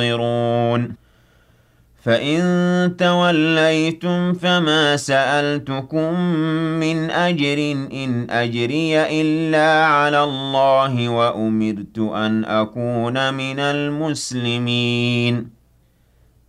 يبصرون فإن توليتم فما سألتكم من أجر إن أجري إلا على الله وأمرت أن أكون من المسلمين